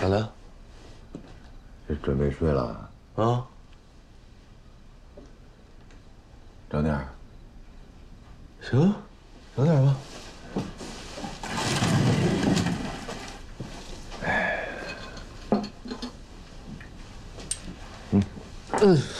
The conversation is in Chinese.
咋的？ 这准备睡了啊？ 整点儿。 行，整点吧。嗯。